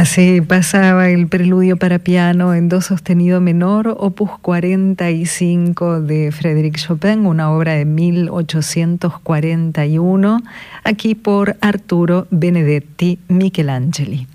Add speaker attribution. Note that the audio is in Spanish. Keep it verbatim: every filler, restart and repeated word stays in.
Speaker 1: Así pasaba el preludio para piano en do sostenido menor, opus cuarenta y cinco de Frédéric Chopin, una obra de mil ochocientos cuarenta y uno, aquí por Arturo Benedetti Michelangeli.